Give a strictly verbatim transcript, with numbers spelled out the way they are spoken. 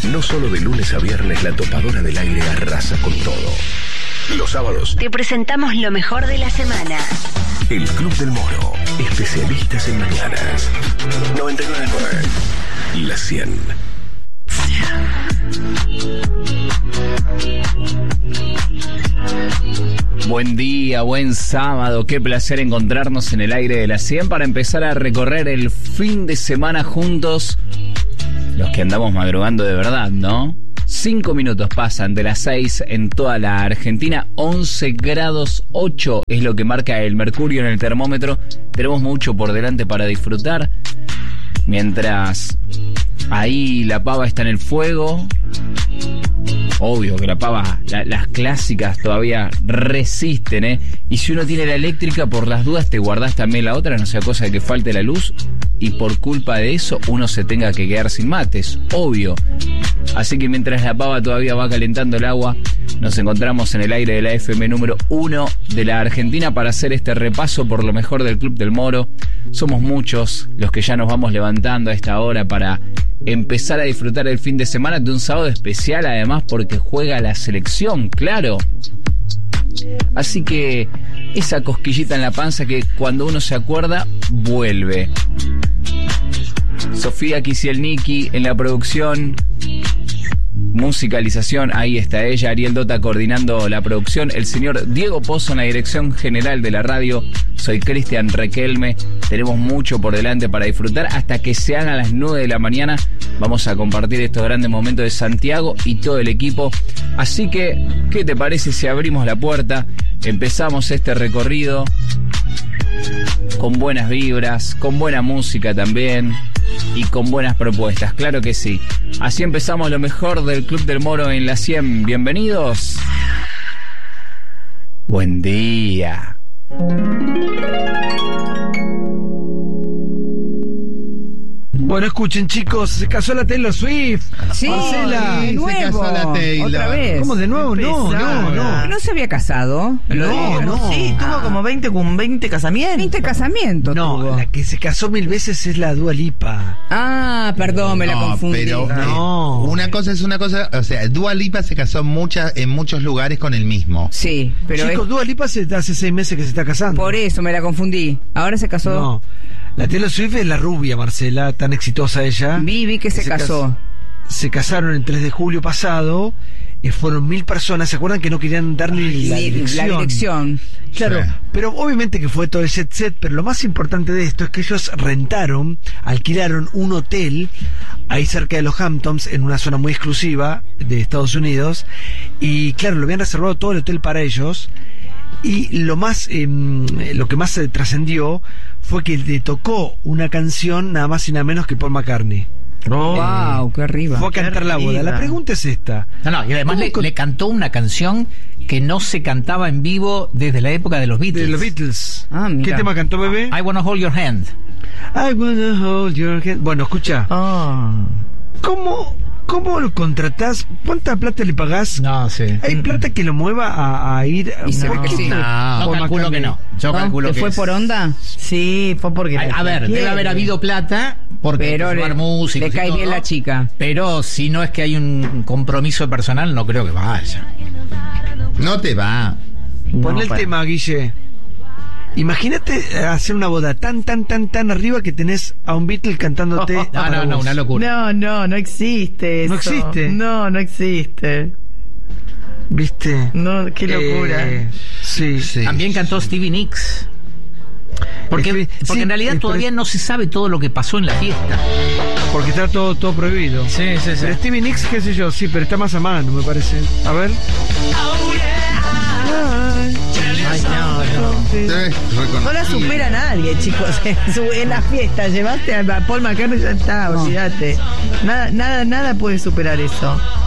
No solo de lunes a viernes la topadora del aire arrasa con todo. Los sábados te presentamos lo mejor de la semana. El Club del Moro, especialistas en mañanas. noventa y nueve punto nueve. La cien. Buen día, buen sábado, qué placer encontrarnos en el aire de la cien para empezar a recorrer el fin de semana juntos. Los que andamos madrugando de verdad, ¿no? Cinco minutos pasan de las seis en toda la Argentina, once grados ocho es lo que marca el mercurio en el termómetro. Tenemos mucho por delante para disfrutar. Mientras ahí la pava está en el fuego. Obvio que la pava, la, las clásicas todavía resisten, ¿eh? Y si uno tiene la eléctrica, por las dudas te guardás también la otra, no sea cosa de que falte la luz y por culpa de eso uno se tenga que quedar sin mates, obvio. Así que mientras la pava todavía va calentando el agua, nos encontramos en el aire de la F M número uno de la Argentina para hacer este repaso por lo mejor del Club del Moro. Somos muchos los que ya nos vamos levantando a esta hora para empezar a disfrutar el fin de semana de un sábado especial, además porque juega la selección, claro. Así que esa cosquillita en la panza que cuando uno se acuerda, vuelve. Sofía Kisielniki en la producción, musicalización, ahí está ella, Ariel Dota coordinando la producción, el señor Diego Pozo en la dirección general de la radio. Soy Cristian Requelme, tenemos mucho por delante para disfrutar hasta que se hagan las nueve de la mañana. Vamos a compartir estos grandes momentos de Santiago y todo el equipo. Así que, ¿qué te parece si abrimos la puerta? Empezamos este recorrido con buenas vibras, con buena música también y con buenas propuestas, claro que sí. Así empezamos lo mejor del Club del Moro en la cien. Bienvenidos. Buen día. Bueno, escuchen, chicos, se casó la Taylor Swift. Sí, Marcela. de nuevo. Se casó la Taylor. Otra vez. ¿Cómo de nuevo? No, no, no. ¿No se había casado? No, no. Sí, tuvo como veinte, con veinte casamientos. veinte casamientos No, tuvo. la que se casó mil veces es la Dua Lipa. Ah, perdón, me la No, confundí. pero No. eh, una cosa es una cosa, o sea, Dua Lipa se casó muchas, en muchos lugares con el mismo. Sí, pero Chicos, es- Dua Lipa se, hace seis meses que se está casando. por eso me la confundí. Ahora se casó. No. La Taylor Swift es la rubia, Marcela, tan exitosa ella. Vi, vi que se, casó. cas- Se casaron el tres de julio pasado. Eh, fueron mil personas. ¿Se acuerdan que no querían dar ni la Ni- dirección? la dirección. Claro, Sí. pero obviamente que fue todo el jet set, pero lo más importante de esto es que ellos rentaron, alquilaron un hotel ahí cerca de los Hamptons, en una zona muy exclusiva de Estados Unidos, y claro, lo habían reservado todo el hotel para ellos, y lo más, eh, lo que más se trascendió fue que le tocó una canción nada más y nada menos que Paul McCartney. Wow, qué arriba. Fue a cantar la boda. La pregunta es esta. No, no, y además ¿Cómo le, con- le cantó una canción que no se cantaba en vivo desde la época de los Beatles. De los Beatles. Ah, mira. ¿Qué tema cantó, bebé? I Wanna Hold Your Hand. I wanna hold your hand. Bueno, escucha. Ah. ¿Cómo, cómo lo contratás? ¿Cuánta plata le pagás? No, sí. ¿Hay plata que lo mueva a, a ir? Y se ve ¿Por que qué sí. No, yo Paul calculo que McCartney? no. Yo ¿No? calculo ¿Te que fue es- por onda? Sí, fue porque... A, a ver, debe haber habido plata porque hay que Pero llevar le, músicos le y cae todo, bien la chica. Pero si no es que hay un compromiso personal, no creo que vaya. No te va. Ponle el tema, Guille. Imagínate hacer una boda tan, tan, tan, tan arriba que tenés a un Beatle cantándote. No, para no, no, vos. una locura. No, no, no existe eso. ¿No existe? No, no existe. ¿Viste? No, qué locura. Eh, sí. Sí. También cantó Stevie Nicks. Porque, Stevie- porque sí, en realidad es por- todavía no se sabe todo lo que pasó en la fiesta. Porque está todo, todo prohibido. Sí, sí, sí. Pero Stevie Nicks, qué sé yo, sí, pero está más a mano, me parece. A ver. Ay, no, no. Sí, reconocible. No la supera nadie, chicos. En, su- en la fiesta llevaste a Paul McCartney y ya está, olvídate. Nada, nada, nada puede superar eso.